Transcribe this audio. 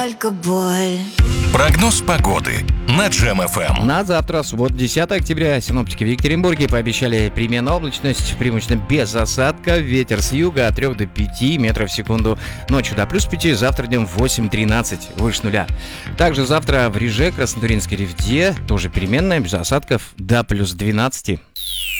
Только боль. Прогноз погоды на Джем ФМ. На завтра, суббота, 10 октября, синоптики в Екатеринбурге пообещали переменную облачность, преимущественно без осадка, ветер с юга от 3 до 5 метров в секунду. Ночью до плюс 5, завтра днем 8-13, выше нуля. Также завтра в Реже, Краснотуринской Ревде, тоже переменная, без осадков, до плюс 12.